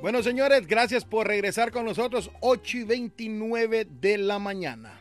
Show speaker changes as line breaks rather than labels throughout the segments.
Bueno, señores, gracias por regresar con nosotros. 8:29 de la mañana.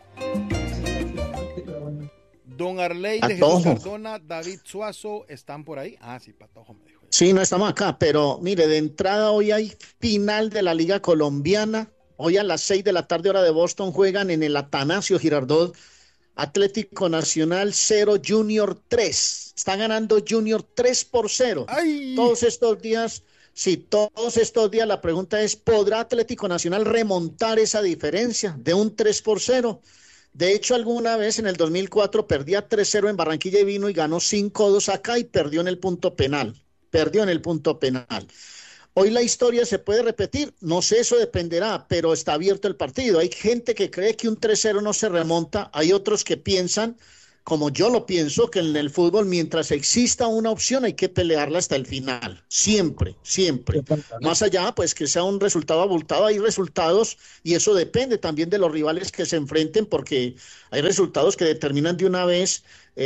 Don Arley de Jesús Cardona, David Suazo, ¿están por ahí? Ah, sí, Patojo me dijo.
Sí, no estamos acá, pero mire, de entrada hoy hay final de la Liga Colombiana. Hoy a las 6 de la tarde, hora de Boston, juegan en el Atanasio Girardot. Atlético Nacional 0, Junior 3. Está ganando Junior 3-0.
¡Ay!
Todos estos días, sí, todos estos días la pregunta es, ¿podrá Atlético Nacional remontar esa diferencia de un 3-0? De hecho, alguna vez en el 2004 perdía 3-0 en Barranquilla y vino y ganó 5-2 acá y perdió en el punto penal. Perdió en el punto penal. Hoy la historia se puede repetir, no sé, eso dependerá, pero está abierto el partido. Hay gente que cree que un 3-0 no se remonta, hay otros que piensan, como yo lo pienso, que en el fútbol mientras exista una opción hay que pelearla hasta el final, siempre, siempre. Más allá, pues que sea un resultado abultado, hay resultados y eso depende también de los rivales que se enfrenten, porque hay resultados que determinan de una vez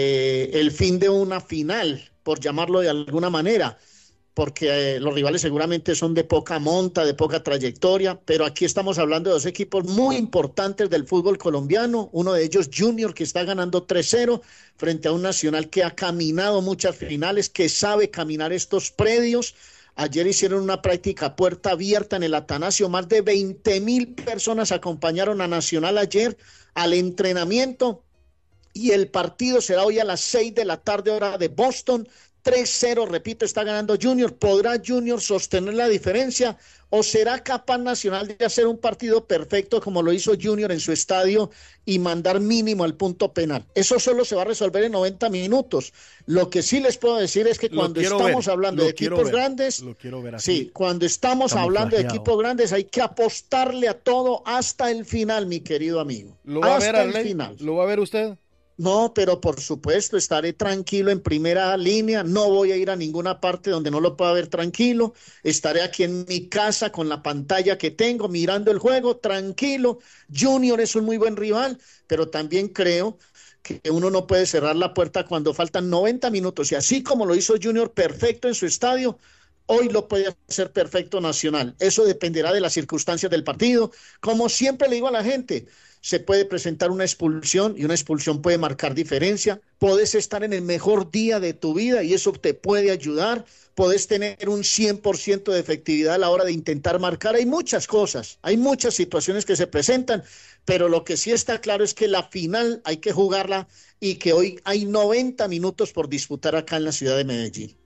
el fin de una final, por llamarlo de alguna manera, porque los rivales seguramente son de poca monta, de poca trayectoria, pero aquí estamos hablando de dos equipos muy importantes del fútbol colombiano, uno de ellos Junior, que está ganando 3-0 frente a un Nacional que ha caminado muchas finales, que sabe caminar estos predios. Ayer hicieron una práctica a puerta abierta en el Atanasio, más de 20,000 personas acompañaron a Nacional ayer al entrenamiento, y el partido será hoy a las 6 de la tarde, hora de Boston. 3-0, repito, está ganando Junior. ¿Podrá Junior sostener la diferencia o será capaz Nacional de hacer un partido perfecto como lo hizo Junior en su estadio y mandar mínimo al punto penal? Eso solo se va a resolver en 90 minutos. Lo que sí les puedo decir es que cuando estamos hablando de equipos grandes, sí, cuando estamos hablando de equipos grandes hay que apostarle a todo hasta el final, mi querido amigo.
¿Lo va a ver,
hasta el final.
¿Lo va a ver usted?
No, pero por supuesto, estaré tranquilo en primera línea, no voy a ir a ninguna parte donde no lo pueda ver tranquilo, estaré aquí en mi casa con la pantalla que tengo, mirando el juego, tranquilo. Junior es un muy buen rival, pero también creo que uno no puede cerrar la puerta cuando faltan 90 minutos, y así como lo hizo Junior perfecto en su estadio, hoy lo puede hacer perfecto Nacional. Eso dependerá de las circunstancias del partido. Como siempre le digo a la gente, se puede presentar una expulsión y una expulsión puede marcar diferencia. Puedes estar en el mejor día de tu vida y eso te puede ayudar. Puedes tener un 100% de efectividad a la hora de intentar marcar. Hay muchas cosas, hay muchas situaciones que se presentan, pero lo que sí está claro es que la final hay que jugarla y que hoy hay 90 minutos por disputar acá en la ciudad de Medellín.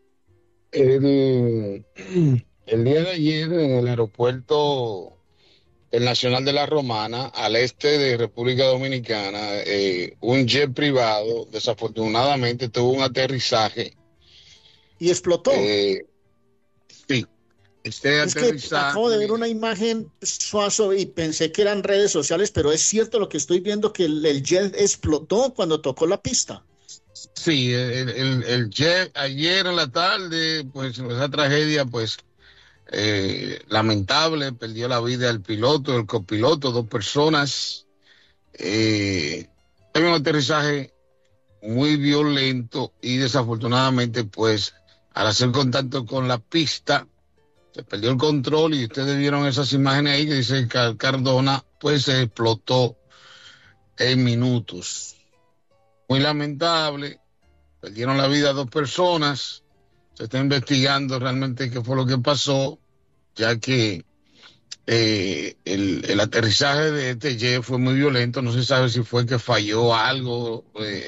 El día de ayer en el aeropuerto el Nacional de la Romana, al este de República Dominicana, un jet privado desafortunadamente tuvo un aterrizaje.
¿Y explotó?
Sí.
Es que acabo de ver una imagen, Suazo, y pensé que eran redes sociales, pero es cierto lo que estoy viendo, que el jet explotó cuando tocó la pista.
Sí, el jet ayer en la tarde, pues esa tragedia, pues lamentable, perdió la vida el piloto, el copiloto, 2 personas. Hay un aterrizaje muy violento y desafortunadamente, pues, al hacer contacto con la pista, se perdió el control y ustedes vieron esas imágenes ahí que dice Cardona, pues se explotó en minutos. Muy lamentable, perdieron la vida 2 personas, se está investigando realmente qué fue lo que pasó, ya que el aterrizaje de este jet fue muy violento, no se sabe si fue que falló algo,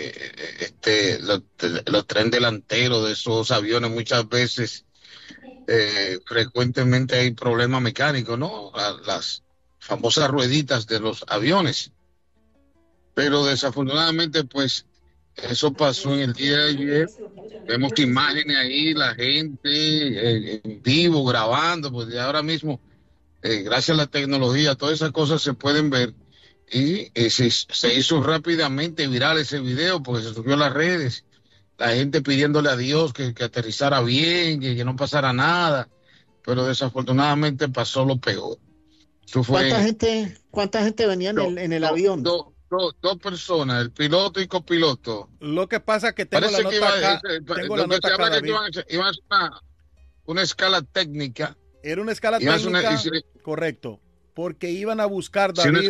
los tren delanteros de esos aviones muchas veces, frecuentemente hay problemas mecánicos, ¿no? Las famosas rueditas de los aviones, pero desafortunadamente pues eso pasó en el día de ayer. Vemos imágenes ahí, la gente en vivo grabando, pues de ahora mismo, gracias a la tecnología, todas esas cosas se pueden ver. Y se hizo rápidamente viral ese video porque se subió a las redes. La gente pidiéndole a Dios que aterrizara bien, que no pasara nada. Pero desafortunadamente pasó lo peor. Eso fue,
¿Cuánta gente venía en el avión?
2 personas, el piloto y copiloto.
Lo que pasa es que tengo la nota acá.
Tengo la nota acá, David. Iban a hacer una escala técnica
Era una escala técnica, correcto, porque iban a buscar, David,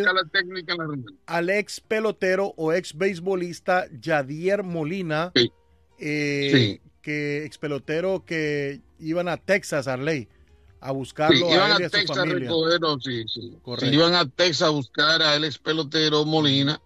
al ex pelotero o ex beisbolista Yadier Molina, que ex pelotero que iban a Texas, Arley, a buscarlo
iban
a él y a
Texas,
su familia.
Iban a Texas a buscar a él ex pelotero Molina.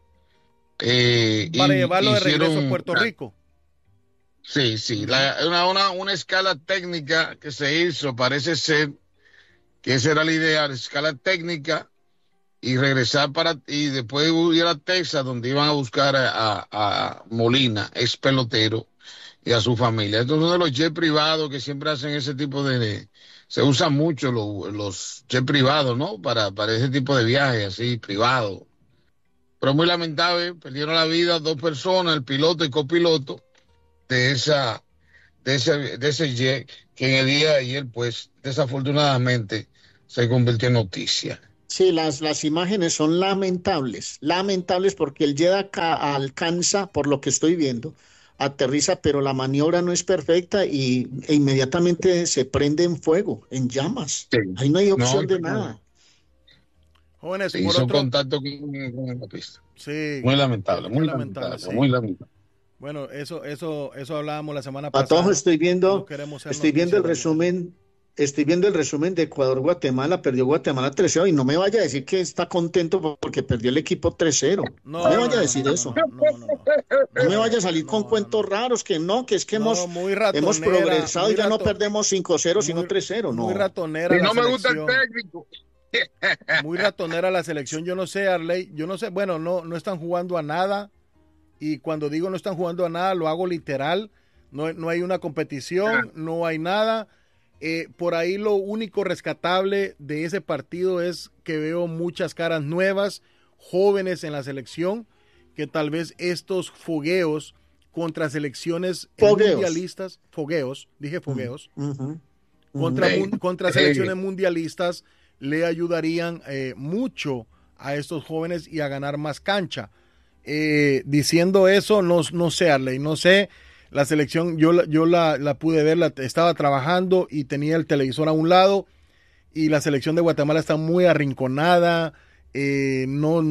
Para llevarlo de regreso a Puerto Rico.
Sí. Una escala técnica que se hizo, parece ser que esa era la idea, la escala técnica, y regresar y después ir a Texas, donde iban a buscar a Molina, ex pelotero, y a su familia. Esto es uno de los jets privados que siempre hacen ese tipo se usan mucho los jets privados, ¿no? Para ese tipo de viajes así, privados. Pero muy lamentable, perdieron la vida 2 personas, el piloto y copiloto de ese jet, que en el día de ayer, pues, desafortunadamente, se convirtió en noticia.
Sí, las imágenes son lamentables porque el jet acá alcanza, por lo que estoy viendo, aterriza, pero la maniobra no es perfecta e inmediatamente se prende en fuego, en llamas. Sí. Ahí no hay opción de nada.
Jóvenes,
se hizo contacto con la pista.
Sí.
Muy lamentable, muy lamentable.
Bueno, eso hablábamos la semana
pasada.
Patojo,
estoy viendo el resumen. Estoy viendo el resumen de Ecuador-Guatemala. Perdió Guatemala 3-0 y no me vaya a decir que está contento porque perdió el equipo 3-0. No me vaya a decir eso. No me vaya a salir con cuentos raros que es que hemos progresado y ya no perdemos 5-0 sino 3-0.
Muy ratonera.
Y no me gusta el técnico.
Muy ratonera la selección. Yo no sé, Arley. Bueno, no están jugando a nada. Y cuando digo no están jugando a nada, lo hago literal. No hay una competición, no hay nada. Por ahí lo único rescatable de ese partido es que veo muchas caras nuevas, jóvenes en la selección, que tal vez estos fogueos contra selecciones mundialistas, contra selecciones mundialistas le ayudarían mucho a estos jóvenes y a ganar más cancha. Diciendo eso, no sé, Arley, no sé. La selección, yo la pude ver, estaba trabajando y tenía el televisor a un lado, y la selección de Guatemala está muy arrinconada, no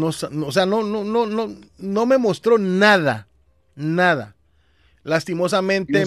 me mostró nada. Lastimosamente,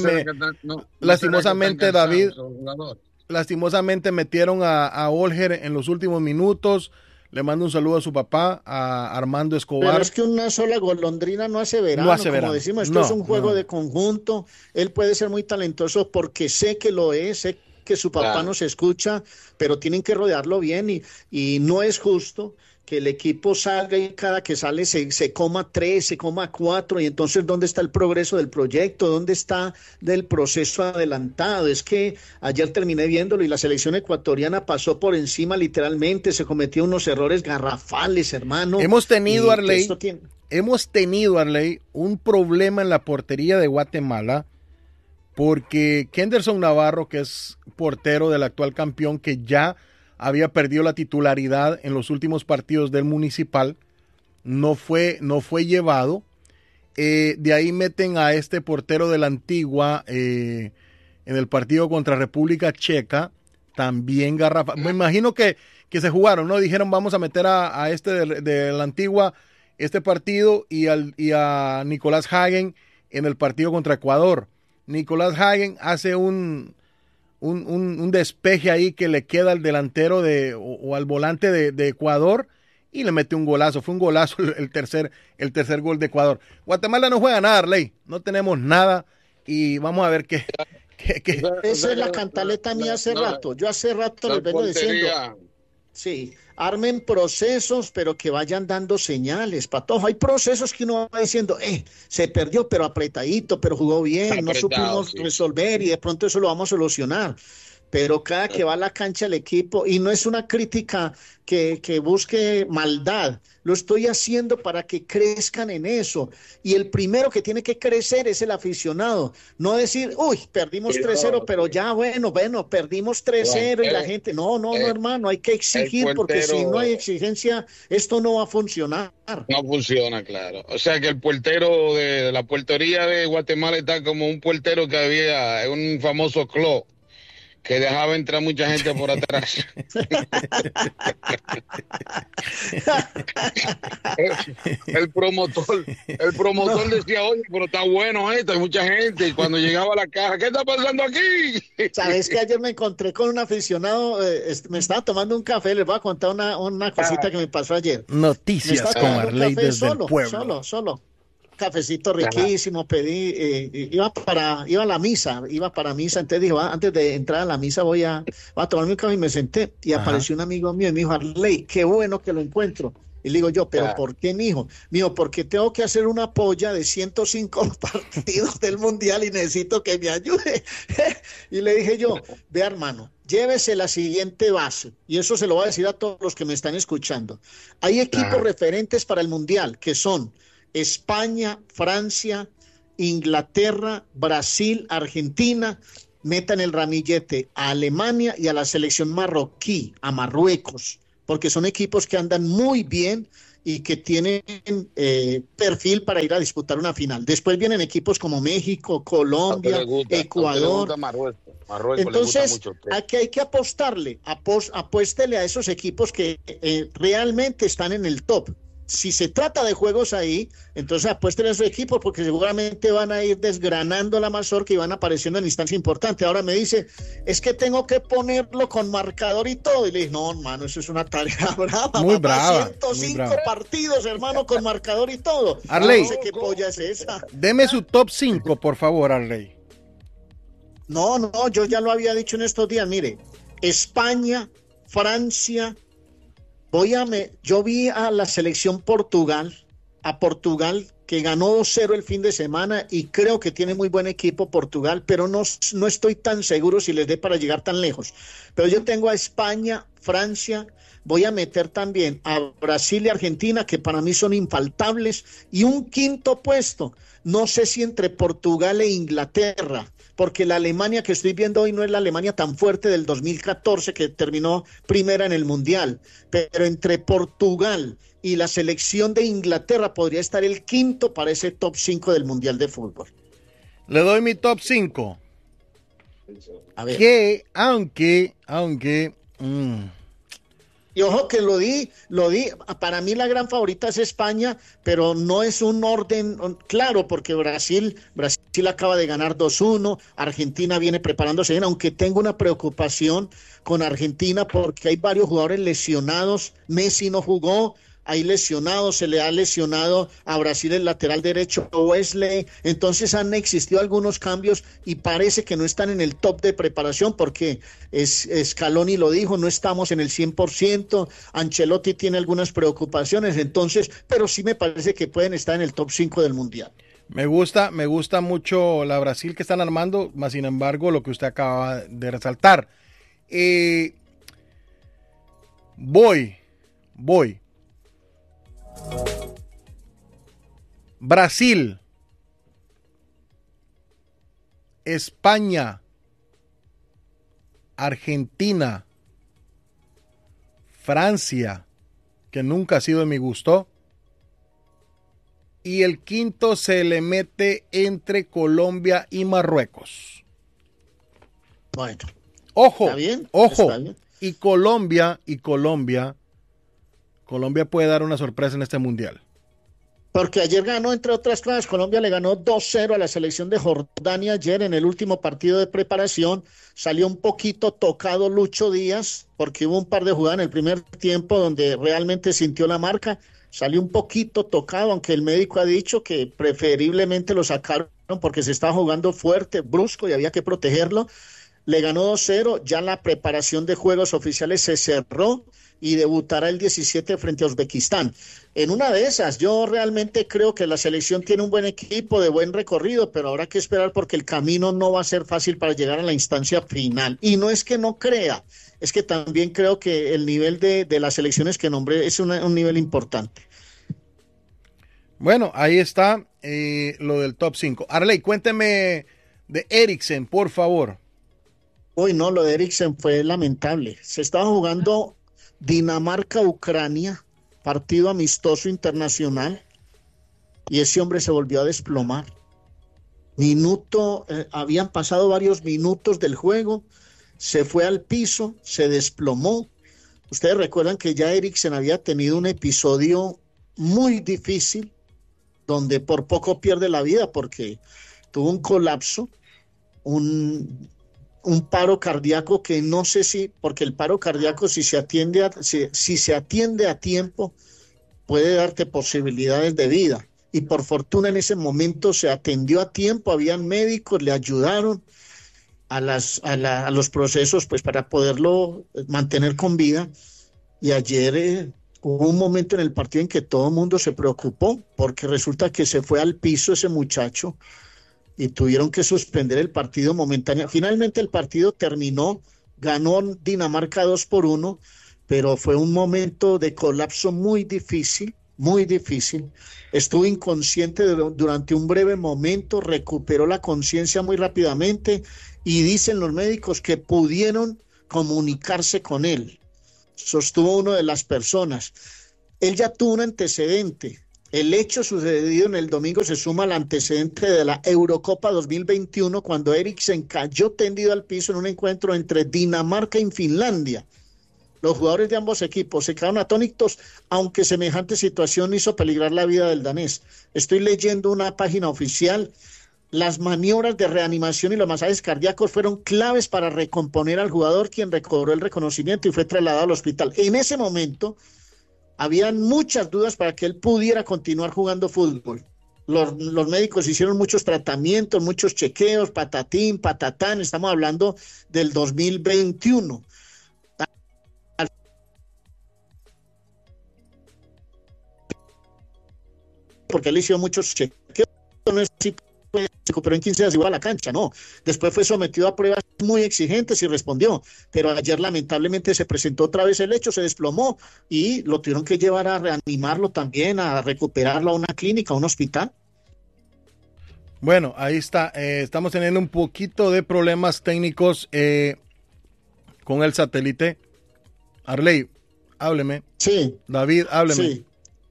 David, lastimosamente metieron a Olger en los últimos minutos. Le mando un saludo a su papá, a Armando Escobar.
Pero es que una sola golondrina no hace verano, como decimos, esto es un juego de conjunto. Él puede ser muy talentoso porque sé que lo es, sé que su papá nos escucha, pero tienen que rodearlo bien y no es justo que el equipo salga y cada que sale se coma 3, se coma 4, y entonces ¿dónde está el progreso del proyecto? ¿Dónde está del proceso adelantado? Es que ayer terminé viéndolo y la selección ecuatoriana pasó por encima literalmente, se cometió unos errores garrafales, hermano.
Hemos tenido, Arley, un problema en la portería de Guatemala porque Kenderson Navarro, que es portero del actual campeón, que ya había perdido la titularidad en los últimos partidos del Municipal, no fue llevado. De ahí meten a este portero de la Antigua en el partido contra República Checa, también garrafa. Me imagino que se jugaron, ¿no? Dijeron, vamos a meter a este de la Antigua este partido y a Nicolás Hagen en el partido contra Ecuador. Nicolás Hagen hace un despeje ahí que le queda al delantero o al volante de Ecuador y le mete un golazo. Fue un golazo el tercer gol de Ecuador. Guatemala no juega nada, Arley. No tenemos nada y vamos a ver qué.
Esa es la cantaleta mía hace rato. Yo hace rato les vengo diciendo. Sí, armen procesos, pero que vayan dando señales, Patojo. Hay procesos que uno va diciendo, se perdió, pero apretadito, pero jugó bien, no supimos resolver y de pronto eso lo vamos a solucionar. Pero cada que va a la cancha el equipo, y no es una crítica que busque maldad, lo estoy haciendo para que crezcan en eso. Y el primero que tiene que crecer es el aficionado. No decir, perdimos 3-0, pero ya bueno, perdimos 3-0 y la gente, no, hermano, hay que exigir, porque si no hay exigencia, esto no va a funcionar.
No funciona, claro. O sea que el portero de la portería de Guatemala está como un portero que había en un famoso club, que dejaba entrar mucha gente por atrás. El promotor
No,
decía, oye, pero está bueno esto, hay mucha gente. Y cuando llegaba a la caja, ¿qué está pasando aquí?
sabes que ayer me encontré con un aficionado, me estaba tomando un café, les voy a contar una cosita que me pasó ayer. Me
Noticias
estaba
con
tomando un
Arley
café
desde el
solo,
pueblo.
solo. Cafecito riquísimo, pedí, iba a la misa, iba para misa, entonces dije, antes de entrar a la misa voy a tomarme un café y me senté y
Ajá.
apareció un amigo mío y me dijo, Arley, qué bueno que lo encuentro. Y le digo yo, ¿pero por qué, mijo? Mijo, porque tengo que hacer una polla de 105 partidos del Mundial y necesito que me ayude. Y le dije yo, ve hermano, llévese la siguiente base, y eso se lo voy a decir a todos los que me están escuchando. Hay equipos referentes para el Mundial, que son España, Francia, Inglaterra, Brasil, Argentina. Metan el ramillete a Alemania y a la selección marroquí, a Marruecos, porque son equipos que andan muy bien y que tienen perfil para ir a disputar una final. Después vienen equipos como México, Colombia,
A usted le
Ecuador.
gusta Marruecos. Marruecos le gusta
Entonces,
mucho a usted.
aquí hay que apostarle, apuéstele a esos equipos que realmente están en el top. Si se trata de juegos ahí, entonces apuéstele a esos equipos porque seguramente van a ir desgranando la mazorca y van apareciendo en instancias importantes. Ahora me dice, es que tengo que ponerlo con marcador y todo. Y le dije, no, hermano, eso es una tarea brava,
Muy
papá.
brava, muy
105
brava.
partidos, hermano, con marcador y todo.
Arley.
No sé qué polla es esa.
Deme su top 5, por favor, Arley.
No, yo ya lo había dicho en estos días. Mire, España, Francia, yo vi a la selección a Portugal, que ganó 2-0 el fin de semana y creo que tiene muy buen equipo Portugal, pero no estoy tan seguro si les dé para llegar tan lejos. Pero yo tengo a España, Francia, voy a meter también a Brasil y Argentina, que para mí son infaltables, y un quinto puesto, no sé si entre Portugal e Inglaterra, porque la Alemania que estoy viendo hoy no es la Alemania tan fuerte del 2014 que terminó primera en el Mundial, pero entre Portugal y la selección de Inglaterra podría estar el quinto para ese top 5 del Mundial de Fútbol.
Le doy mi top 5.
A ver.
Que, aunque,
Y ojo que lo di, para mí la gran favorita es España, pero no es un orden claro, porque Brasil acaba de ganar 2-1, Argentina viene preparándose bien, aunque tengo una preocupación con Argentina porque hay varios jugadores lesionados, Messi no jugó, hay lesionados, se le ha lesionado a Brasil el lateral derecho Wesley, entonces han existido algunos cambios y parece que no están en el top de preparación porque Scaloni lo dijo, no estamos en el 100%, Ancelotti tiene algunas preocupaciones, entonces, pero sí me parece que pueden estar en el top 5 del Mundial.
me gusta mucho la Brasil que están armando, más sin embargo, lo que usted acaba de resaltar. Voy. Brasil, España, Argentina, Francia, que nunca ha sido de mi gusto, y el quinto se le mete entre Colombia y Marruecos.
Bueno,
Ojo,
¿está bien?
ojo,
¿Está bien?
y Colombia puede dar una sorpresa en este mundial.
Porque ayer ganó, entre otras cosas, Colombia le ganó 2-0 a la selección de Jordania ayer en el último partido de preparación. Salió un poquito tocado Lucho Díaz, porque hubo un par de jugadas en el primer tiempo donde realmente sintió la marca. Salió un poquito tocado, aunque el médico ha dicho que preferiblemente lo sacaron porque se estaba jugando fuerte, brusco y había que protegerlo. Le ganó 2-0, ya la preparación de juegos oficiales se cerró y debutará el 17 frente a Uzbekistán. En una de esas, yo realmente creo que la selección tiene un buen equipo, de buen recorrido, pero habrá que esperar porque el camino no va a ser fácil para llegar a la instancia final. Y no es que no crea, es que también creo que el nivel de las selecciones que nombré es un nivel importante.
Bueno, ahí está lo del top 5. Arley, cuénteme de Eriksen, por favor.
Uy, no, lo de Eriksen fue lamentable. Se estaba jugando Dinamarca-Ucrania, partido amistoso internacional, y ese hombre se volvió a desplomar. Habían pasado varios minutos del juego, se fue al piso, se desplomó. Ustedes recuerdan que ya Eriksen había tenido un episodio muy difícil, donde por poco pierde la vida porque tuvo un colapso, un paro cardíaco que no sé si, porque el paro cardíaco si se atiende a tiempo, puede darte posibilidades de vida. Y por fortuna en ese momento se atendió a tiempo, habían médicos, le ayudaron a los procesos pues para poderlo mantener con vida. Y ayer hubo un momento en el partido en que todo el mundo se preocupó porque resulta que se fue al piso ese muchacho y tuvieron que suspender el partido momentáneamente. Finalmente el partido terminó, ganó Dinamarca 2-1, pero fue un momento de colapso muy difícil, muy difícil. Estuvo inconsciente durante un breve momento, recuperó la conciencia muy rápidamente y dicen los médicos que pudieron comunicarse con él. Sostuvo uno de las personas. Él ya tuvo un antecedente. El hecho sucedido en el domingo se suma al antecedente de la Eurocopa 2021, cuando Eriksen cayó tendido al piso en un encuentro entre Dinamarca y Finlandia. Los jugadores de ambos equipos se quedaron atónitos, aunque semejante situación hizo peligrar la vida del danés. Estoy leyendo una página oficial. Las maniobras de reanimación y los masajes cardíacos fueron claves para recomponer al jugador, quien recobró el reconocimiento y fue trasladado al hospital. En ese momento, habían muchas dudas para que él pudiera continuar jugando fútbol. Los médicos hicieron muchos tratamientos, muchos chequeos, patatín, patatán. Estamos hablando del 2021. Porque él hizo muchos chequeos, no es así, se recuperó en 15 días y iba a la cancha, no. Después fue sometido a pruebas muy exigentes y respondió, pero ayer lamentablemente se presentó otra vez el hecho, se desplomó y lo tuvieron que llevar a reanimarlo también, a recuperarlo a una clínica, a un hospital.
Bueno, ahí está, estamos teniendo un poquito de problemas técnicos con el satélite. Arley, hábleme.
Sí.
David, hábleme. Sí.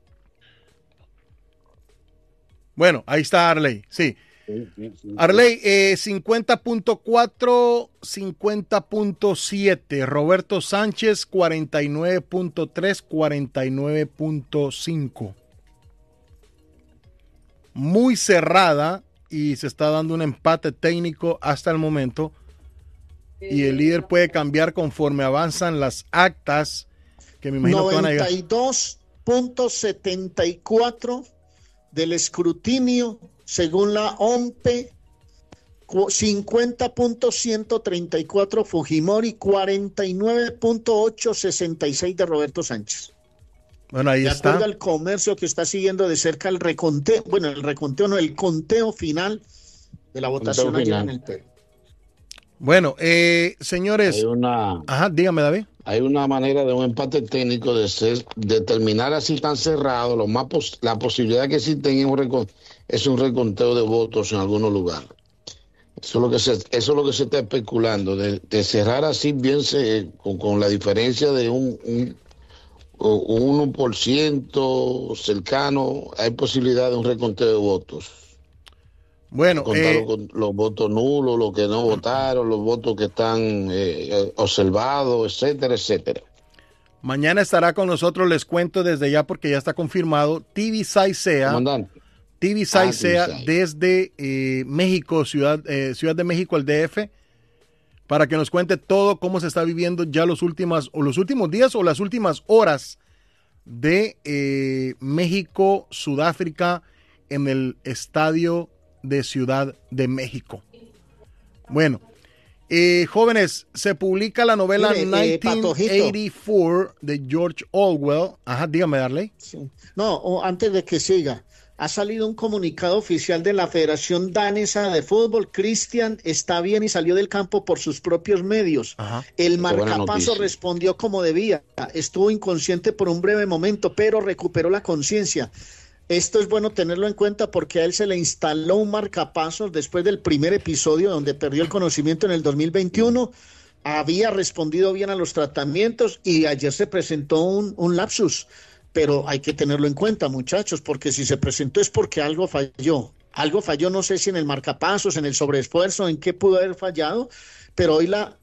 Bueno, ahí está Arley, sí. Arley, 50.4, 50.7. Roberto Sánchez, 49.3, 49.5. Muy cerrada y se está dando un empate técnico hasta el momento. Y el líder puede cambiar conforme avanzan las actas, que me imagino que van a llegar.
92.74 del escrutinio, según la OMPE, 50.134 Fujimori, 49.866 de Roberto Sánchez.
Bueno, ahí está.
De acuerdo al comercio que está siguiendo de cerca el reconteo, bueno, el conteo final de la votación ayer en el Perú.
Bueno, señores. Ajá, dígame, David.
Hay una manera de un empate técnico de terminar así tan cerrado. La posibilidad que existe es un reconteo de votos en algunos lugares. Eso es lo que se está especulando, de cerrar así bien con la diferencia de un 1% cercano. Hay posibilidad de un reconteo de votos.
Bueno,
contar con los votos nulos, los que no votaron, los votos que están observados, etcétera, etcétera.
Mañana estará con nosotros, les cuento desde ya porque ya está confirmado, TV Saisea desde México, Ciudad de México, el DF, para que nos cuente todo cómo se está viviendo ya los últimos días o las últimas horas de México, Sudáfrica, en el estadio de Ciudad de México. Bueno, jóvenes, se publica la novela 1984 de George Orwell. Ajá, dígame, Darley.
Sí. No, antes de que siga, ha salido un comunicado oficial de la Federación Danesa de Fútbol. Cristian está bien y salió del campo por sus propios medios.
Ajá.
El marcapaso respondió como debía. Estuvo inconsciente por un breve momento, pero recuperó la conciencia. Esto es bueno tenerlo en cuenta porque a él se le instaló un marcapasos después del primer episodio donde perdió el conocimiento en el 2021. Había respondido bien a los tratamientos y ayer se presentó un lapsus. Pero hay que tenerlo en cuenta, muchachos, porque si se presentó es porque algo falló. Algo falló, no sé si en el marcapasos, en el sobreesfuerzo, en qué pudo haber fallado, pero hoy la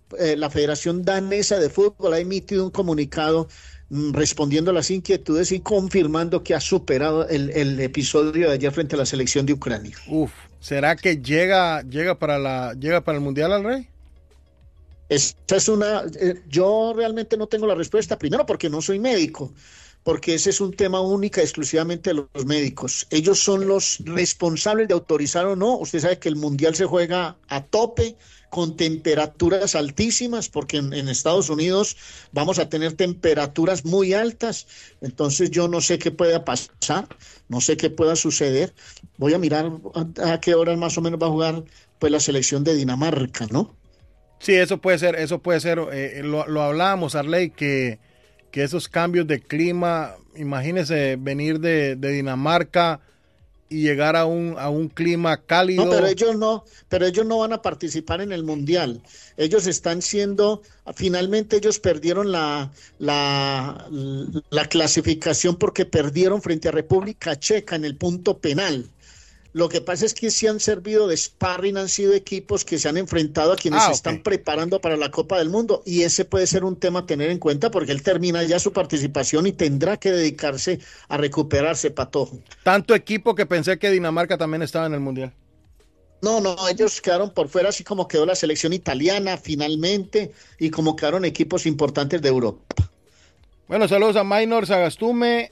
la Federación Danesa de Fútbol ha emitido un comunicado respondiendo a las inquietudes y confirmando que ha superado el episodio de ayer frente a la selección de Ucrania.
¿Será que llega para el Mundial al Rey?
Esta es yo realmente no tengo la respuesta, primero porque no soy médico, porque ese es un tema única exclusivamente de los médicos. Ellos son los responsables de autorizar o no. Usted sabe que el Mundial se juega a tope, con temperaturas altísimas, porque en Estados Unidos vamos a tener temperaturas muy altas. Entonces yo no sé qué pueda pasar, no sé qué pueda suceder. Voy a mirar a qué horas más o menos va a jugar pues la selección de Dinamarca, ¿no?
Sí, eso puede ser. Lo hablábamos, Arley, que esos cambios de clima, imagínese venir de Dinamarca y llegar a un clima cálido.
No, pero ellos no van a participar en el Mundial. Ellos están finalmente ellos perdieron la clasificación porque perdieron frente a República Checa en el punto penal. Lo que pasa es que sí han servido de sparring, han sido equipos que se han enfrentado a quienes se están preparando para la Copa del Mundo, y ese puede ser un tema a tener en cuenta porque él termina ya su participación y tendrá que dedicarse a recuperarse, Patojo.
Tanto equipo que pensé que Dinamarca también estaba en el Mundial.
No, ellos quedaron por fuera, así como quedó la selección italiana finalmente y como quedaron equipos importantes de Europa.
Bueno, saludos a Maynor Sagastume,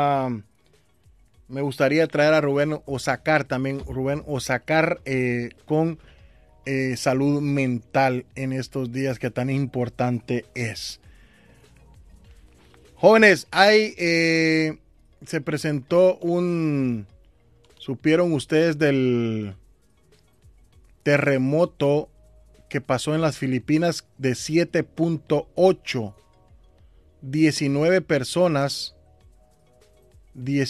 me gustaría traer a Rubén Osacar también, con salud mental en estos días que tan importante es. Jóvenes, se presentó ¿supieron ustedes del terremoto que pasó en las Filipinas de 7.8? 19 personas y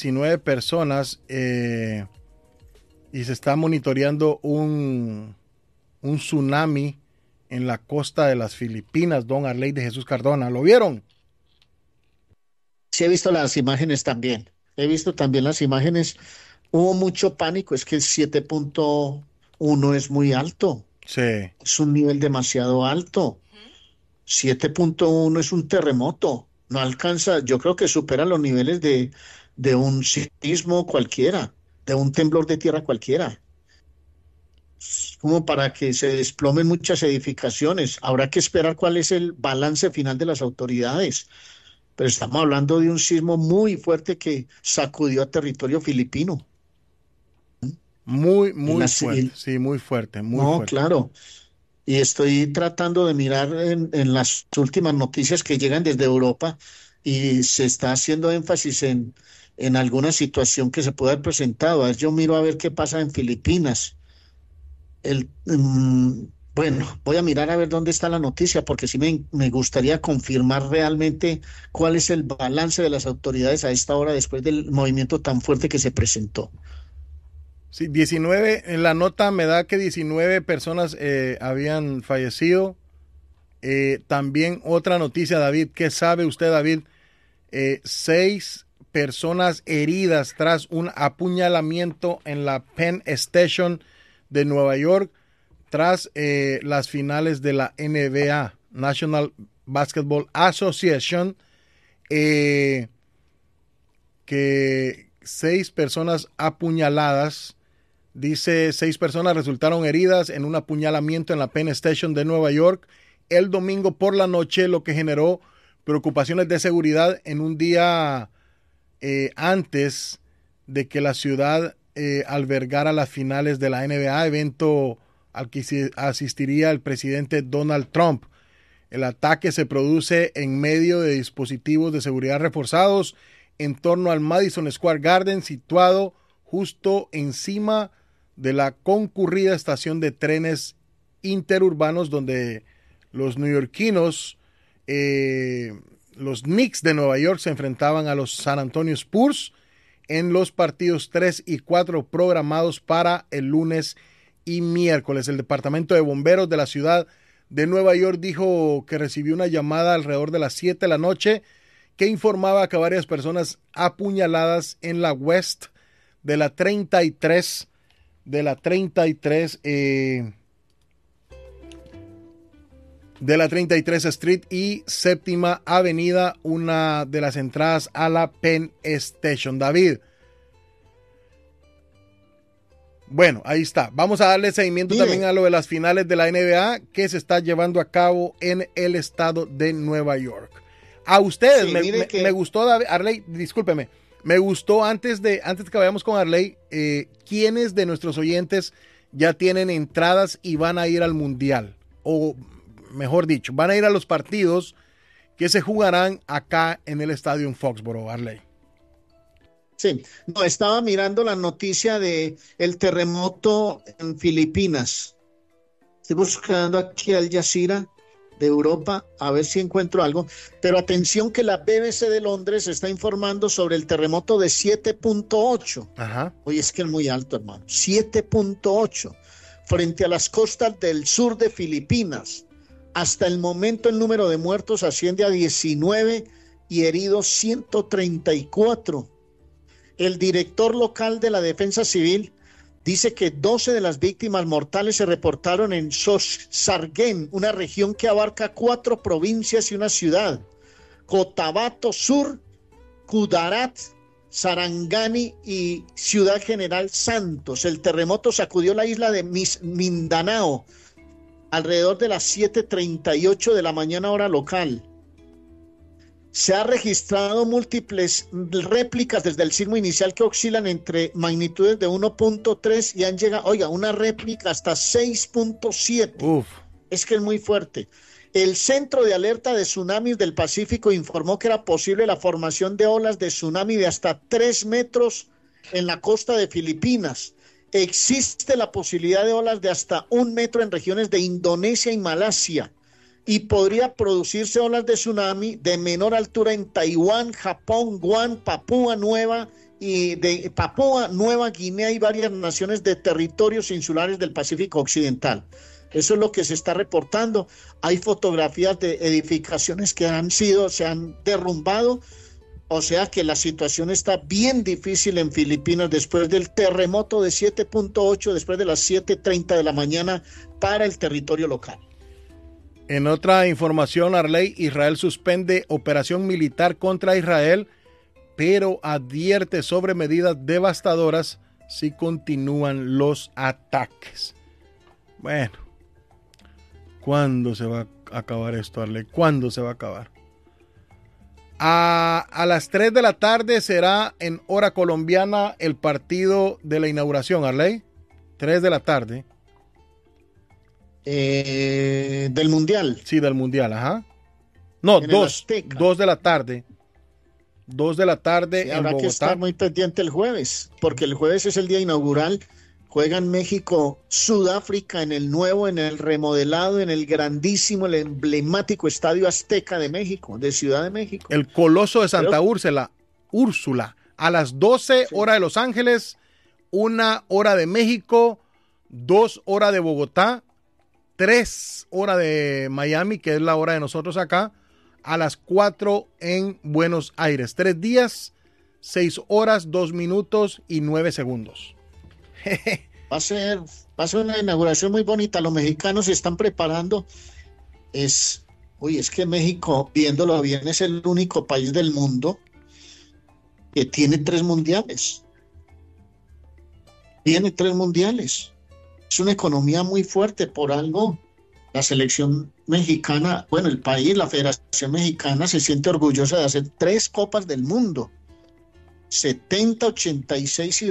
se está monitoreando un tsunami en la costa de las Filipinas, don Arley de Jesús Cardona. ¿Lo vieron?
Sí, he visto las imágenes también. He visto también las imágenes. Hubo mucho pánico, es que el 7.1 es muy alto.
Sí.
Es un nivel demasiado alto. 7.1 es un terremoto. No alcanza, yo creo que supera los niveles de un sismo cualquiera, de un temblor de tierra cualquiera. Como para que se desplomen muchas edificaciones. Habrá que esperar cuál es el balance final de las autoridades. Pero estamos hablando de un sismo muy fuerte que sacudió a territorio filipino.
Muy fuerte. Sí, muy fuerte.
No, claro. Y estoy tratando de mirar en las últimas noticias que llegan desde Europa y se está haciendo énfasis en alguna situación que se puede haber presentado. Yo miro a ver qué pasa en Filipinas. Bueno, voy a mirar a ver dónde está la noticia, porque sí me gustaría confirmar realmente cuál es el balance de las autoridades a esta hora después del movimiento tan fuerte que se presentó.
Sí, 19, en la nota me da que 19 personas habían fallecido. También otra noticia, David, ¿qué sabe usted, David? 6 personas heridas tras un apuñalamiento en la Penn Station de Nueva York tras las finales de la NBA, National Basketball Association, que 6 personas apuñaladas. Dice 6 personas resultaron heridas en un apuñalamiento en la Penn Station de Nueva York el domingo por la noche, lo que generó preocupaciones de seguridad en un día antes de que la ciudad albergara las finales de la NBA, evento al que asistiría el presidente Donald Trump. El ataque se produce en medio de dispositivos de seguridad reforzados en torno al Madison Square Garden, situado justo encima de la concurrida estación de trenes interurbanos donde los neoyorquinos, los Knicks de Nueva York, se enfrentaban a los San Antonio Spurs en los partidos 3 y 4 programados para el lunes y miércoles. El Departamento de Bomberos de la ciudad de Nueva York dijo que recibió una llamada alrededor de las 7 de la noche que informaba que varias personas apuñaladas en la West de la 33 de la 33 de la 33 Street y Séptima Avenida, una de las entradas a la Penn Station. David. Bueno, ahí está. Vamos a darle seguimiento también a lo de las finales de la NBA que se está llevando a cabo en el estado de Nueva York. A ustedes, me gustó, Arley, discúlpeme, me gustó antes que vayamos con Arley, ¿quiénes de nuestros oyentes ya tienen entradas y van a ir al Mundial? O mejor dicho, van a ir a los partidos que se jugarán acá en el estadio en Foxborough, Arley.
Sí, no, estaba mirando la noticia de el terremoto en Filipinas. Estoy buscando aquí Al Jazeera de Europa a ver si encuentro algo. Pero atención que la BBC de Londres está informando sobre el terremoto de 7.8.
Ajá.
Oye, es que es muy alto, hermano. 7.8 frente a las costas del sur de Filipinas. Hasta el momento el número de muertos asciende a 19 y heridos 134. El director local de la Defensa Civil dice que 12 de las víctimas mortales se reportaron en Sorsogon, una región que abarca 4 provincias y una ciudad: Cotabato Sur, Kudarat, Sarangani y Ciudad General Santos. El terremoto sacudió la isla de Mindanao alrededor de las 7:38 de la mañana hora local. Se han registrado múltiples réplicas desde el sismo inicial que oscilan entre magnitudes de 1.3 y han llegado, oiga, una réplica hasta 6.7.
Uf.
Es que es muy fuerte. El Centro de Alerta de Tsunamis del Pacífico informó que era posible la formación de olas de tsunami de hasta 3 metros en la costa de Filipinas. Existe la posibilidad de olas de hasta 1 metro en regiones de Indonesia y Malasia. Y podría producirse olas de tsunami de menor altura en Taiwán, Japón, Guam, Papúa Nueva Guinea y varias naciones de territorios insulares del Pacífico Occidental. Eso es lo que se está reportando. Hay fotografías de edificaciones que se han derrumbado. O sea que la situación está bien difícil en Filipinas después del terremoto de 7.8, después de las 7:30 de la mañana para el territorio local.
En otra información, Arley, Israel suspende operación militar contra Israel, pero advierte sobre medidas devastadoras si continúan los ataques. Bueno, ¿cuándo se va a acabar esto, Arley? ¿Cuándo se va a acabar? A las 3 de la tarde será en hora colombiana el partido de la inauguración, Arley. 3 de la tarde.
Del Mundial.
Sí, del Mundial, ajá. No, 2 de la tarde. 2 de la tarde
Sí,
en
habrá
Bogotá.
que estar muy pendiente el jueves, porque el jueves es el día inaugural. Juegan México, Sudáfrica en el remodelado, en el grandísimo, el emblemático Estadio Azteca de México, de Ciudad de México.
El Coloso de Santa Úrsula, a las 12 hora de Los Ángeles, 1 hora de México, 2 horas de Bogotá, 3 horas de Miami, que es la hora de nosotros acá, a las 4 en Buenos Aires. 3 días, 6 horas, 2 minutos y 9 segundos.
Va a ser una inauguración muy bonita. Los mexicanos se están preparando. Es que México, viéndolo bien, es el único país del mundo que tiene 3 mundiales. Tiene 3 mundiales. Es una economía muy fuerte. Por algo, la selección mexicana, bueno, el país, la Federación Mexicana se siente orgullosa de hacer 3 Copas del Mundo. 70, 86 y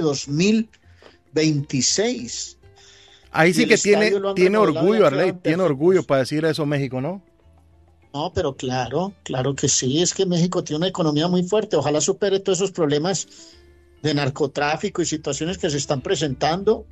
2026.
Ahí sí que tiene orgullo, Arley, tiene orgullo
perfectos.
para decir eso México, ¿no?
No, pero claro que sí, es que México tiene una economía muy fuerte, ojalá supere todos esos problemas de narcotráfico y situaciones que se están presentando,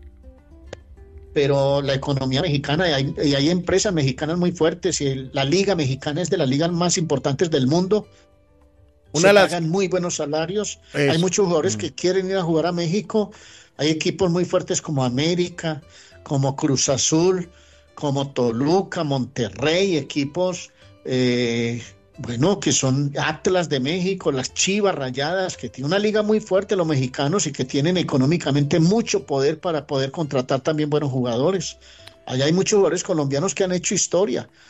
pero la economía mexicana, y hay empresas mexicanas muy fuertes, y la Liga Mexicana es de las ligas más importantes del mundo, pagan muy buenos salarios, hay muchos jugadores que quieren ir a jugar a México, hay equipos muy fuertes como América, como Cruz Azul, como Toluca, Monterrey, equipos que son Atlas de México, las Chivas Rayadas, que tiene una liga muy fuerte los mexicanos y que tienen económicamente mucho poder para poder contratar también buenos jugadores. Allá hay muchos jugadores colombianos que han hecho historia.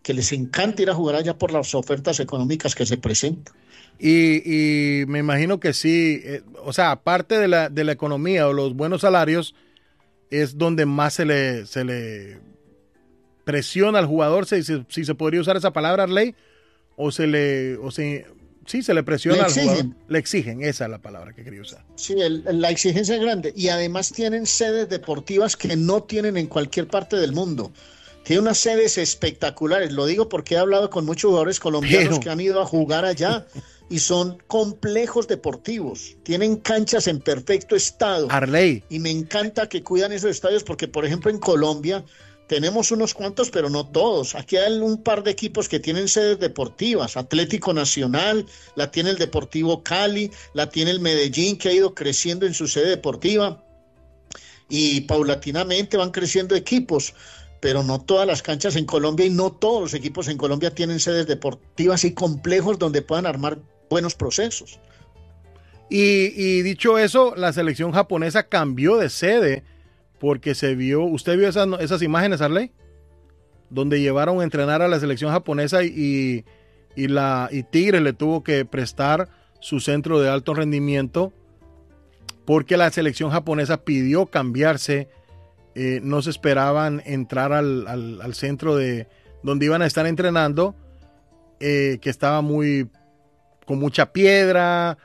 que les encanta ir a jugar allá por las ofertas económicas que se presentan.
Y me imagino que sí, o sea, aparte de la economía o los buenos salarios, es donde más se le presiona al jugador, si se podría usar esa palabra, Arley, sí, se le presiona al jugador. Le exigen, esa es la palabra que quería usar.
Sí, la exigencia es grande y además tienen sedes deportivas que no tienen en cualquier parte del mundo. Tiene unas sedes espectaculares, lo digo porque he hablado con muchos jugadores colombianos que han ido a jugar allá y son complejos deportivos, tienen canchas en perfecto estado.
Arley.
Y me encanta que cuidan esos estadios porque, por ejemplo, en Colombia tenemos unos cuantos, pero no todos. Aquí hay un par de equipos que tienen sedes deportivas. Atlético Nacional, la tiene el Deportivo Cali, la tiene el Medellín, que ha ido creciendo en su sede deportiva. Y paulatinamente van creciendo equipos, pero no todas las canchas en Colombia y no todos los equipos en Colombia tienen sedes deportivas y complejos donde puedan armar buenos procesos.
Y dicho eso, la selección japonesa cambió de sede porque ¿usted vio esas imágenes, Arley? Donde llevaron a entrenar a la selección japonesa y Tigres le tuvo que prestar su centro de alto rendimiento porque la selección japonesa pidió cambiarse. No se esperaban entrar al centro donde iban a estar entrenando, que estaba con mucha piedra.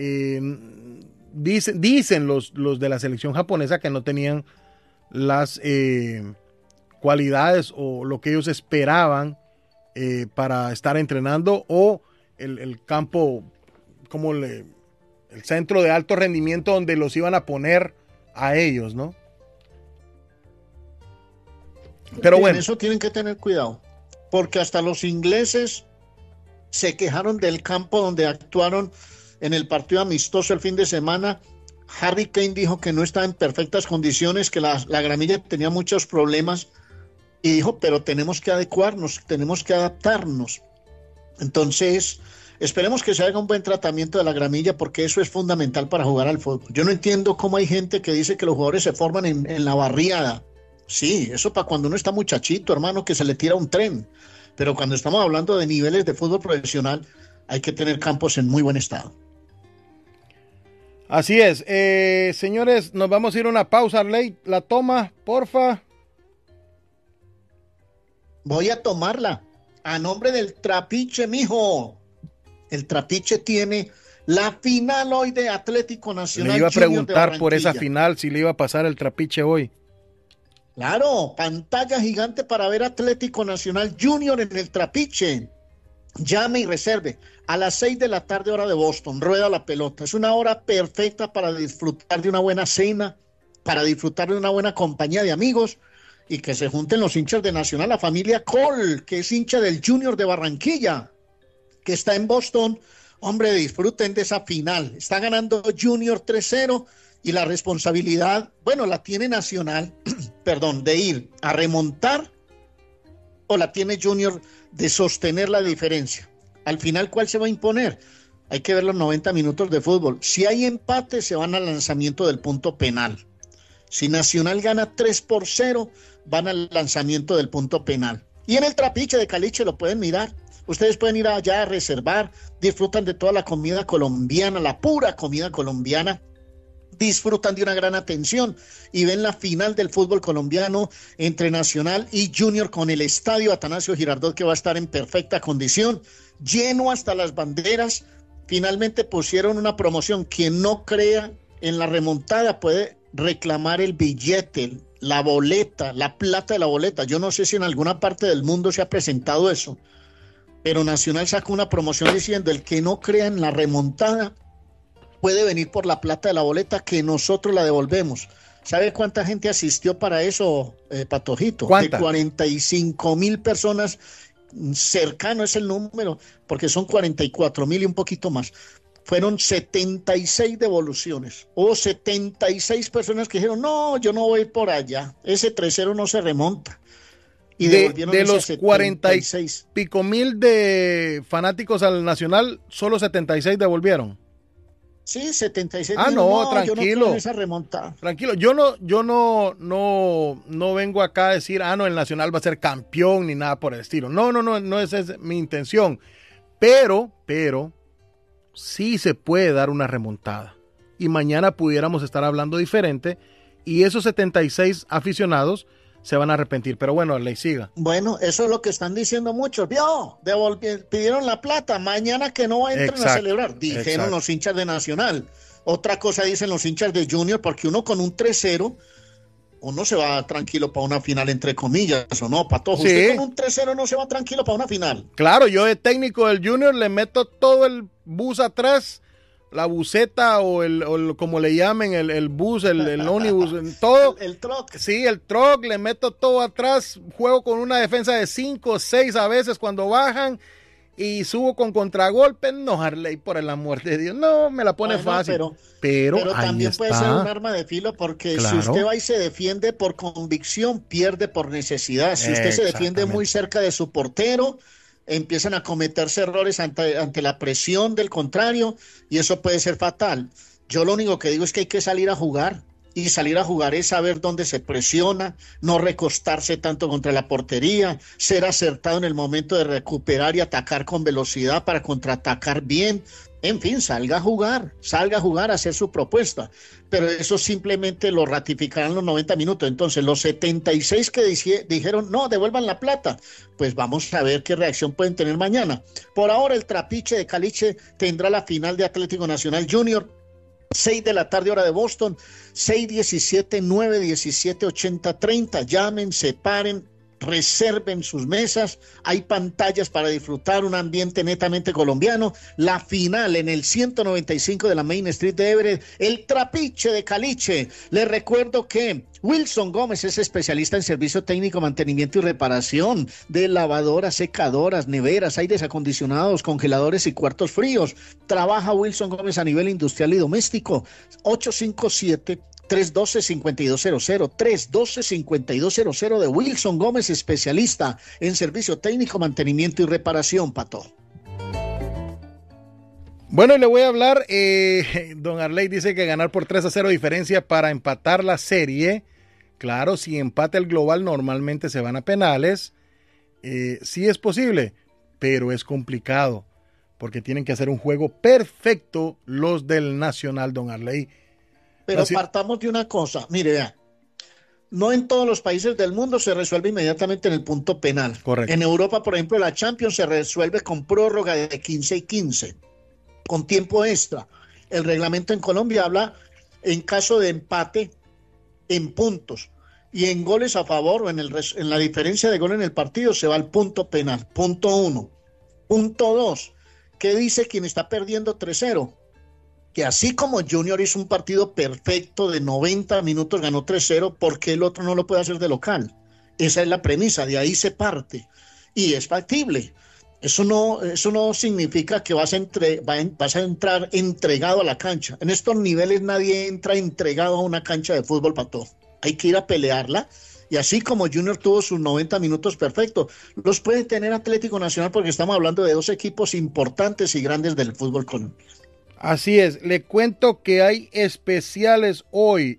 Dicen los de la selección japonesa que no tenían las cualidades o lo que ellos esperaban para estar entrenando, o el campo, el centro de alto rendimiento donde los iban a poner a ellos, ¿no? Pero bueno,
eso tienen que tener cuidado, porque hasta los ingleses se quejaron del campo donde actuaron en el partido amistoso el fin de semana. Harry Kane dijo que no estaba en perfectas condiciones, que la gramilla tenía muchos problemas y dijo, pero tenemos que adecuarnos, tenemos que adaptarnos. Entonces, esperemos que se haga un buen tratamiento de la gramilla porque eso es fundamental para jugar al fútbol. Yo no entiendo cómo hay gente que dice que los jugadores se forman en la barriada. Sí, eso para cuando uno está muchachito, hermano, que se le tira un tren. Pero cuando estamos hablando de niveles de fútbol profesional, hay que tener campos en muy buen estado.
Así es. Señores, nos vamos a ir a una pausa. Arley, la toma, porfa.
Voy a tomarla. A nombre del Trapiche, mijo. El Trapiche tiene la final hoy de Atlético Nacional.
Le iba a preguntar por esa final, si le iba a pasar el Trapiche hoy.
Claro, pantalla gigante para ver Atlético Nacional Junior en el Trapiche. Llame y reserve. A las 6 de la tarde, hora de Boston, rueda la pelota. Es una hora perfecta para disfrutar de una buena cena, para disfrutar de una buena compañía de amigos y que se junten los hinchas de Nacional, la familia Cole, que es hincha del Junior de Barranquilla, que está en Boston. Hombre, disfruten de esa final. Está ganando Junior 3-0 y la responsabilidad, bueno, la tiene Nacional, de ir a remontar, o la tiene Junior de sostener la diferencia. Al final, ¿cuál se va a imponer? Hay que ver los 90 minutos de fútbol. Si hay empate, se van al lanzamiento del punto penal. Si Nacional gana 3-0, van al lanzamiento del punto penal. Y en el Trapiche de Caliche lo pueden mirar. Ustedes pueden ir allá a reservar, disfrutan de toda la comida colombiana, la pura comida colombiana, disfrutan de una gran atención y ven la final del fútbol colombiano entre Nacional y Junior con el estadio Atanasio Girardot, que va a estar en perfecta condición, lleno hasta las banderas. Finalmente pusieron una promoción. Quien no crea en la remontada puede reclamar el billete, la boleta, la plata de la boleta. Yo no sé si en alguna parte del mundo se ha presentado eso, pero Nacional sacó una promoción diciendo: el que no crea en la remontada puede venir por la plata de la boleta, que nosotros la devolvemos. ¿Sabe cuánta gente asistió para eso, Patojito?
¿Cuánta?
De 45,000 personas, cercano es el número, porque son 44,000 y un poquito más. Fueron 76 devoluciones. Hubo 76 personas que dijeron: no, yo no voy por allá, ese 3-0 no se remonta. Y
de los 40 y pico mil de fanáticos al Nacional, solo 76 devolvieron.
Sí, 76.
Ah, no, tranquilo.
Yo no creo en esa remontada.
Tranquilo, yo no vengo acá a decir, no, el Nacional va a ser campeón ni nada por el estilo. No, esa es mi intención. Pero, sí se puede dar una remontada. Y mañana pudiéramos estar hablando diferente y esos 76 aficionados se van a arrepentir. Pero bueno, ley siga.
Bueno, eso es lo que están diciendo muchos. Pidieron la plata, mañana que no entren a celebrar. Dijeron los hinchas de Nacional. Otra cosa dicen los hinchas de Junior, porque uno con un 3-0, uno se va tranquilo para una final, entre comillas, ¿o no, Patojo? Sí. Usted con un 3-0 no se va tranquilo para una final.
Claro, yo de técnico del Junior le meto todo el bus atrás, la buseta o el como le llamen, el bus, el ómnibus, todo.
El truck.
Sí, el truck, le meto todo atrás, juego con una defensa de 5 o 6 a veces cuando bajan y subo con contragolpe. No, Harley, por el amor de Dios, no, me la pone fácil. Pero
también puede ser un arma de filo porque si usted va y se defiende por convicción, pierde por necesidad. Si usted se defiende muy cerca de su portero, empiezan a cometerse errores ante la presión del contrario y eso puede ser fatal. Yo lo único que digo es que hay que salir a jugar y salir a jugar es saber dónde se presiona, no recostarse tanto contra la portería, ser acertado en el momento de recuperar y atacar con velocidad para contraatacar bien. En fin, salga a jugar, a hacer su propuesta, pero eso simplemente lo ratificarán los 90 minutos. Entonces, los 76 que dijeron, no, devuelvan la plata, pues vamos a ver qué reacción pueden tener mañana. Por ahora, el Trapiche de Caliche tendrá la final de Atlético Nacional Junior, 6 de la tarde hora de Boston, 6:17, 9:17, 80:30, llamen, separen, reserven sus mesas, hay pantallas para disfrutar un ambiente netamente colombiano, la final en el 195 de la Main Street de Everett, el Trapiche de Caliche. Les recuerdo que Wilson Gómez es especialista en servicio técnico, mantenimiento y reparación de lavadoras, secadoras, neveras, aires acondicionados, congeladores y cuartos fríos. Trabaja Wilson Gómez a nivel industrial y doméstico. 857-312-5200, 312-5200 de Wilson Gómez, especialista en servicio técnico, mantenimiento y reparación, Pato.
Bueno, y le voy a hablar, don Arley dice que ganar por 3-0 diferencia para empatar la serie. Claro, si empata el global normalmente se van a penales. Sí es posible, pero es complicado, porque tienen que hacer un juego perfecto los del Nacional, don Arley.
Pero partamos de una cosa, mire, vea, no en todos los países del mundo se resuelve inmediatamente en el punto penal.
Correcto.
En Europa, por ejemplo, la Champions se resuelve con prórroga de 15 y 15, con tiempo extra. El reglamento en Colombia habla en caso de empate en puntos y en goles a favor o en la diferencia de gol en el partido se va al punto penal. Punto 1. Punto 2. ¿Qué dice quien está perdiendo 3-0? Que así como Junior hizo un partido perfecto de 90 minutos, ganó 3-0, ¿por qué el otro no lo puede hacer de local? Esa es la premisa, de ahí se parte. Y es factible. Eso no significa que vas a entrar entregado a la cancha. En estos niveles nadie entra entregado a una cancha de fútbol, Pato. Hay que ir a pelearla. Y así como Junior tuvo sus 90 minutos perfectos, los puede tener Atlético Nacional porque estamos hablando de dos equipos importantes y grandes del fútbol colombiano.
Así es, le cuento que hay especiales hoy,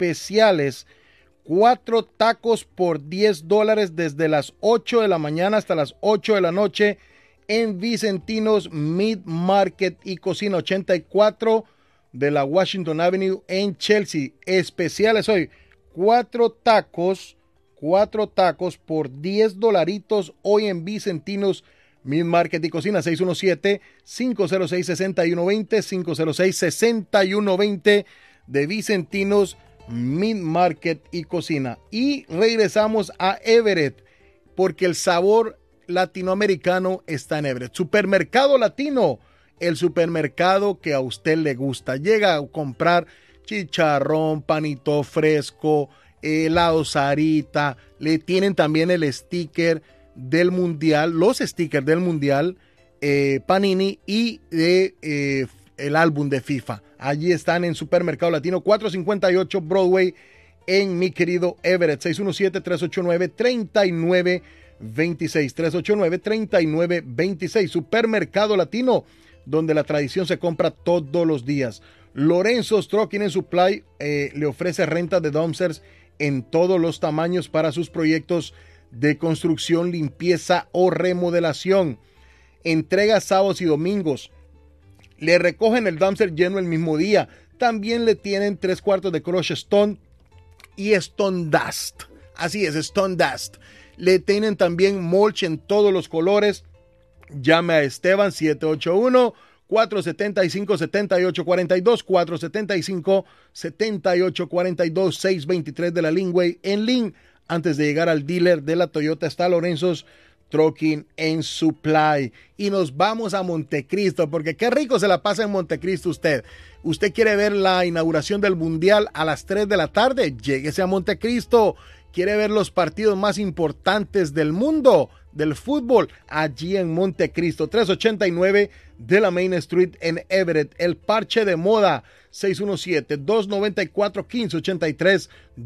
4 tacos por $10 desde las 8 de la mañana hasta las 8 de la noche en Vicentinos Meat Market y Cocina, 84 de la Washington Avenue en Chelsea. Especiales hoy, 4 tacos por $10 hoy en Vicentinos Meat Market y Cocina, 617-506-6120, 506-6120 de Vicentinos Meat Market y Cocina. Y regresamos a Everett, porque el sabor latinoamericano está en Everett. Supermercado Latino, el supermercado que a usted le gusta. Llega a comprar chicharrón, panito fresco, helado Sarita, le tienen también el sticker del mundial, los stickers del mundial, Panini y de el álbum de FIFA. Allí están en Supermercado Latino, 458 Broadway en mi querido Everett. 617-389-3926, 389-3926. Supermercado Latino, donde la tradición se compra todos los días. Lorenzo's Trucking and Supply le ofrece renta de dumpsters en todos los tamaños para sus proyectos de construcción, limpieza o remodelación. Entrega sábados y domingos. Le recogen el dumpster lleno el mismo día. También le tienen 3/4 de Crush Stone y Stone Dust. Así es, Stone Dust. Le tienen también mulch en todos los colores. Llame a Esteban 781-475-7842, 475-7842, 623 de la Linway en Lynn. Antes de llegar al dealer de la Toyota está Lorenzo's Trucking and Supply. Y nos vamos a Montecristo, porque qué rico se la pasa en Montecristo usted. Usted quiere ver la inauguración del Mundial a las 3 de la tarde, lléguese a Montecristo. Quiere ver los partidos más importantes del mundo del fútbol, allí en Montecristo, 389 de la Main Street en Everett. El Parche de Moda, 617-294-1583,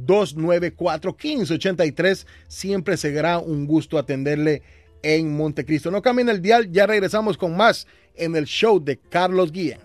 294-1583. Siempre será un gusto atenderle en Montecristo. No cambien el dial, ya regresamos con más en el show de Carlos Guillén.